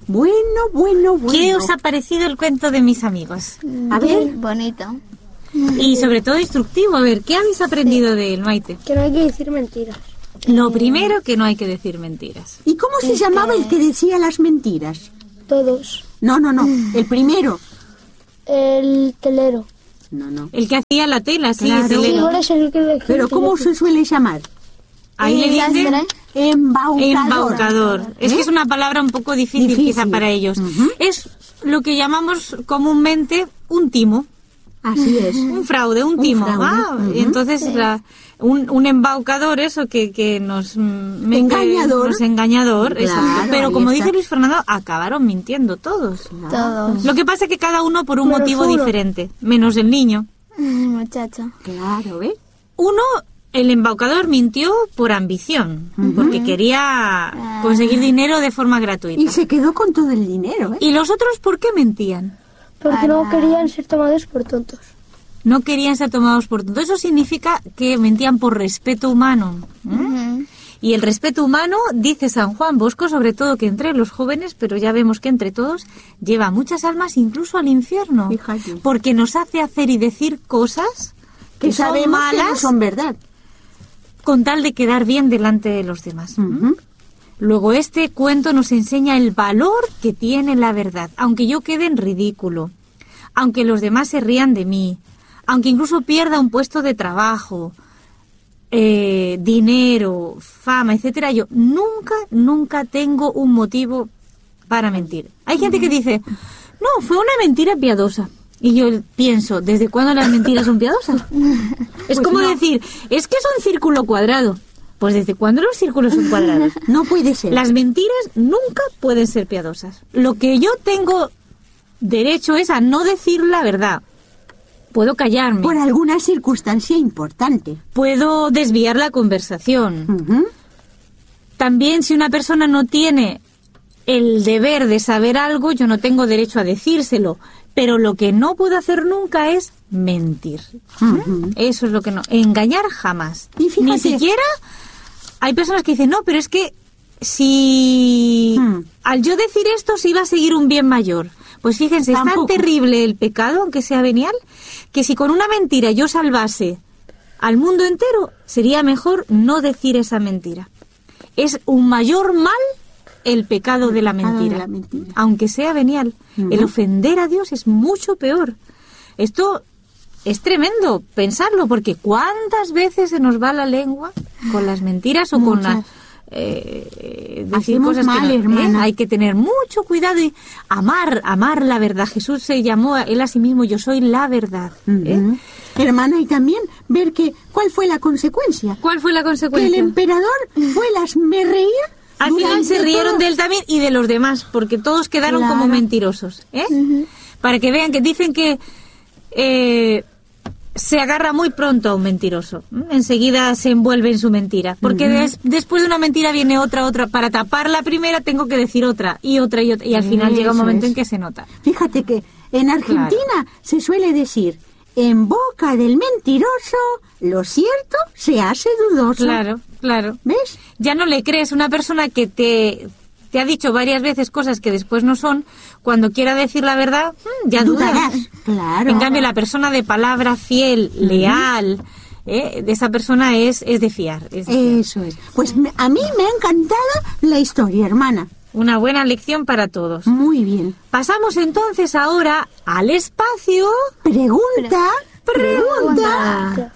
Bueno. ¿Qué os ha parecido el cuento de mis amigos? A ver. Bonito. Y sobre todo instructivo. A ver, ¿qué habéis aprendido de él, Maite? Que no hay que decir mentiras. Lo primero, que no hay que decir mentiras. ¿Y cómo se llamaba el que decía las mentiras? Todos. No. El primero. El telero. No. El que hacía la tela, sí, Claro. el telero. Ahora es el que Pero ¿cómo se suele llamar? Ahí le dicen embaucador. Es que es una palabra un poco difícil quizá para ellos. Es lo que llamamos comúnmente un timo. Así es. Un fraude, un timo. Y entonces un embaucador, eso que nos engañador. Engañador, Claro, exacto. Pero como ahí dice está. Luis Fernando, acabaron mintiendo todos. Todos. Lo que pasa es que cada uno por un Menos motivo uno. diferente, menos el niño. Muchacho. Claro, ¿ves? Uno, el embaucador, mintió por ambición, porque quería conseguir dinero de forma gratuita. Y se quedó con todo el dinero, ¿eh? ¿Y los otros por qué mentían? Porque no querían ser tomados por tontos. No querían ser tomados por tontos. Eso significa que mentían por respeto humano. Y el respeto humano, dice San Juan Bosco, sobre todo que entre los jóvenes, pero ya vemos que entre todos, lleva muchas almas incluso al infierno. Fíjate. Porque nos hace hacer y decir cosas que son sabemos malas que no son verdad. con tal de quedar bien delante de los demás. Luego este cuento nos enseña el valor que tiene la verdad, aunque yo quede en ridículo, aunque los demás se rían de mí, aunque incluso pierda un puesto de trabajo, dinero, fama, etcétera, yo nunca tengo un motivo para mentir. Hay gente que dice, no, fue una mentira piadosa. Y yo pienso, ¿desde cuándo las mentiras son piadosas? Es como decir, es que es un círculo cuadrado. Pues ¿desde cuándo los círculos son cuadrados? No puede ser. Las mentiras nunca pueden ser piadosas. Lo que yo tengo derecho es a no decir la verdad. Puedo callarme. Por alguna circunstancia importante. Puedo desviar la conversación. También si una persona no tiene el deber de saber algo, yo no tengo derecho a decírselo. Pero lo que no puedo hacer nunca es mentir. Eso es lo que no. Engañar jamás. Y fíjate, ni siquiera hay personas que dicen, no, pero es que si al yo decir esto se iba a seguir un bien mayor. Pues fíjense, es tan terrible el pecado, aunque sea venial, que si con una mentira yo salvase al mundo entero, sería mejor no decir esa mentira. Es un mayor mal el pecado de la mentira, aunque sea venial. El ofender a Dios es mucho peor. Esto es tremendo pensarlo, porque ¿cuántas veces se nos va la lengua con las mentiras o con las decir cosas mal, que no, hermana. hay que tener mucho cuidado y amar la verdad. Jesús se llamó a él a sí mismo, yo soy la verdad. Hermana, y también ver cuál fue la consecuencia. ¿Cuál fue la Que consecuencia? el emperador fue me reír. Al final se rieron de él también y de los demás, porque todos quedaron como mentirosos. Para que vean que dicen que se agarra muy pronto a un mentiroso. Enseguida se envuelve en su mentira. Porque después de una mentira viene otra. Para tapar la primera tengo que decir otra. Y al final llega un momento en que se nota. Fíjate que en Argentina se suele decir, en boca del mentiroso, lo cierto se hace dudoso. Claro. ¿Ves? Ya no le crees. Una persona que te ha dicho varias veces cosas que después no son, cuando quiera decir la verdad, ya dudarás. Claro. En cambio, la persona de palabra fiel, leal, de esa persona es de fiar. Eso es. Pues a mí me ha encantado la historia, hermana. Una buena lección para todos. Muy bien. Pasamos entonces ahora al espacio... Pregunta.